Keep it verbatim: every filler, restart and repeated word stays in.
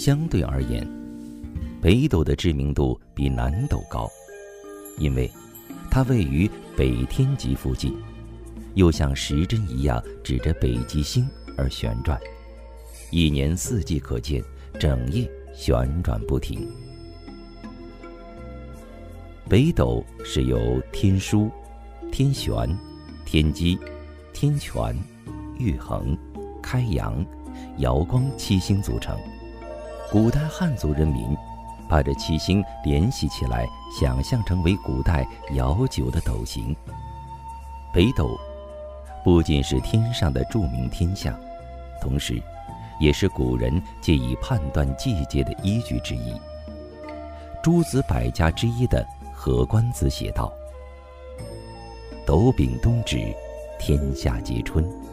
相对而言，北斗的知名度比南斗高，因为它位于北天极附近，又像时针一样指着北极星而旋转，一年四季可见，整夜旋转不停。北斗是由天枢、天璇、天机、天权、玉衡、开阳、瑶光七星组成。古代汉族人民把这七星联系起来，想象成为古代遥久的斗形。北斗不仅是天上的著名天象，同时也是古人借以判断季节的依据之一。诸子百家之一的何官子写道：斗柄东指，天下皆春。